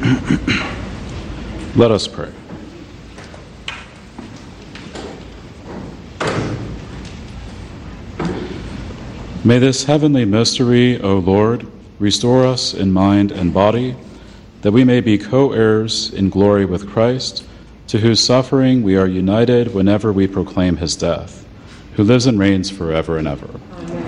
Let us pray. May this heavenly mystery, O Lord, restore us in mind and body, that we may be co-heirs in glory with Christ, to whose suffering we are united whenever we proclaim his death, who lives and reigns forever and ever. Amen.